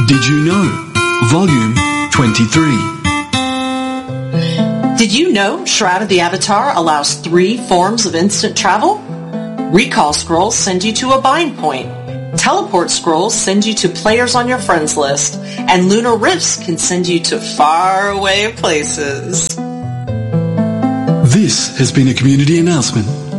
Did you know? Volume 23. Did you know Shroud of the Avatar allows 3 forms of instant travel? Recall scrolls send you to a bind point. Teleport scrolls send you to players on your friends list. And lunar rifts can send you to faraway places. This has been a community announcement